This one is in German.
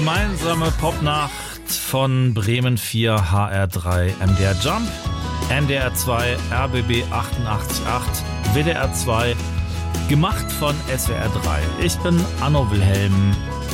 Gemeinsame Popnacht von Bremen 4, HR3, MDR Jump, NDR 2, RBB 88.8, WDR 2, gemacht von SWR 3. Ich bin Anno Wilhelm.